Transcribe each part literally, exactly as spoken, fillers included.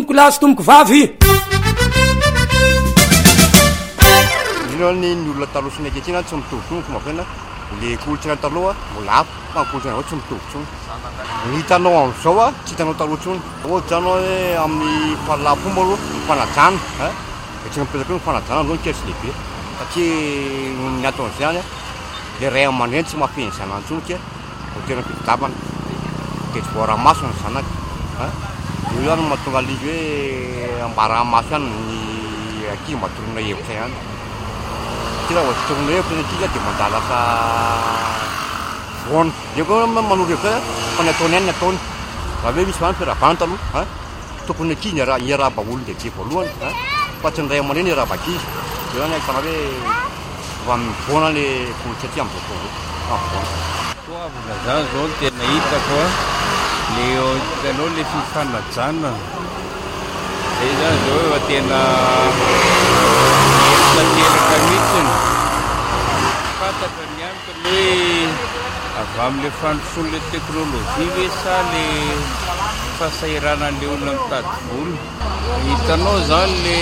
tomboko lahy sy tomboko vavy. Ino ny ny olona taloha sy ny ankehitriny tsy mitovy tsony fomba fiaina. Le kolontsaina taloha mbola hafa fa ny kolontsaina tsy mitovy tsony. Ny hitanao amin'izao a tsy hitanao taloha tsony. Ohatra zany hoe amin'ny fahalalafomba aloha ny fanajana a dia tsy mampiezaka hoe ny fanajana aloha ny kely tsy lehibe satria ny aton'izany a le ray aman-dreny tsy mahafehy ny zanany tsony ke ho tena am-pitondrabana dia tsy voara-maso ny zanaka a io ihany no mahatonga an'izy hoe ambara-maso ihany ny ankizy mba torona hevitra ihany. Satria raha vao torona hevitra ny ankizy dia mandà lasa voana. Io koa manoro hevitra fa ny ataony ihany ny ataony. Raha hoe misy vany firavana taloha a tokony ankizy ny iarahaba olona lehibe voalohany a fa tsy ny ray aman-dreny iarahaba ankizy. Io ihany ahitana hoe va mivoana le kolontsaina aty amin'izao fotoana toavina zany zao tena hitako a le hitanao le fifanajana zay zany zao efa tena tanteraka mihitsiny fantatra ny antony hoe avy amin'le fandrosoan'le teknôlôjia ve sa le fahasahiranan'le olona mitady vola. Hitanao zany le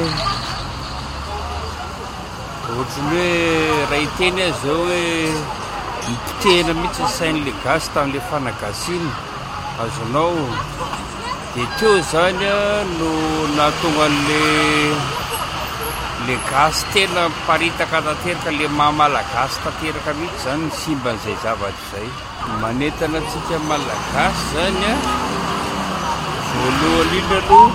ohatrany hoe raha hiteny azy zao hoe nipotehana mihitsy ny sain'le gasy tamin'le fanagasiana azonao dia teo zany a no nahatonga an'le le gasy tena miparitaka tanteraka le maha-malagasy tanteraka mihitsy zany ny simban'izay zavatra izay. Manentana antsika malagasy zany a voalohany indrindra aloha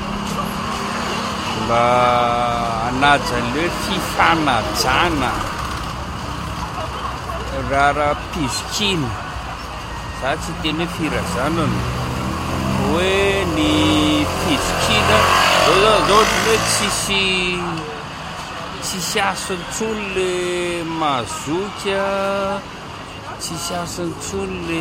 mba hanajan'le hoe fifanajana raha raha pizokina za tsy teny hoe firazanana hoe ny pizokina zao zao zao ohatry hoe tsisy tsisy asony tsony le mazoky a tsisy asony tsony le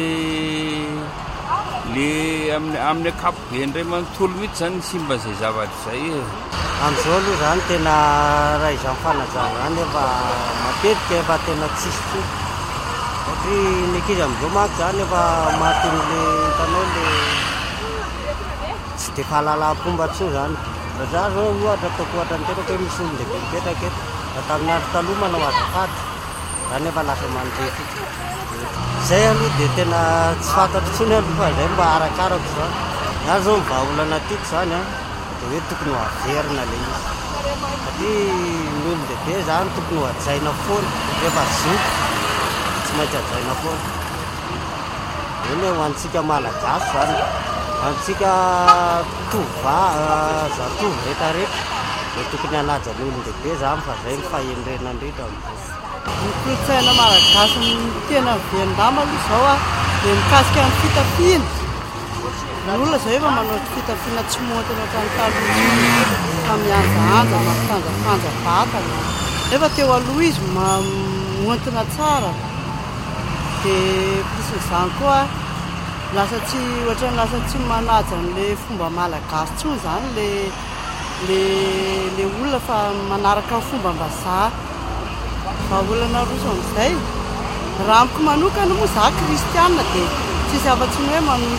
le amin'ny amin'ny akapobe ndray manontolo mihitsy zany ny simban'izay zavatra izay e. Amin'izao aloha zany tena raha izany fanajana zany efa matetika efa tena tsisy tsony satria ny ankizy amin'izao manko zany efa mahatonga le hitanao le tsy dia fahalalaham-pomba tsony zany. Raha za zao ohatra ataoko ohatra miteraka hoe misy olon-dehibe mipetraka eto da tamin'ny andro taloha manao azafady zany efa lasa mandrefy. Zay aloha dia tena tsy fantatro tsony aloha fa zay mba arakarako zany. Za zao mivaha olana tiako zany a dia hoe tokony ho averina le izy satria ny olon-dehibe zany tokony ho hajaina foana rehefa zoky tsy maintsy hajaina foana. Eny hoe ho antsika malagasy zany ho antsika tova zatovo rehetra rehetra dia tokony hanaja ny olon-dehibe zany fa zay ny fahendrena indrindra amin'izao. Ny kolotsaina malagasy tena velon-dama aloha izao a dia mikasika ny fitafiana. Ny olona izao efa manao fitafiana tsy montana ohatrany taloha fa mianjaanja mampitanjapanja vatana. Nefa teo aloha izy montana tsara dia pisin'izany koa lasa tsy ohatrany lasa tsy manaja an'le fomba malagasy tsony zany le le le olona fa manaraka ny fomba mbazaha. Fa olana roso amin'izay raha amiko manokana moa za kristianina dia tsisy afa-tsy ny hoe mano